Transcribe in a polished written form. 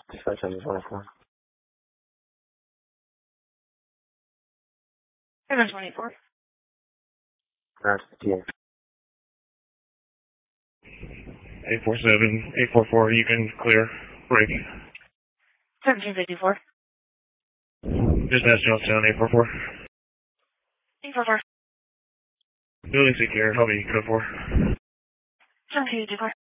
Dispatch 724. 724. That's the TA. 847, 844, you can clear. Break. 1754. Dispatch Johnstown, 844. 844. Building secure, Hobby, code 4. 1754.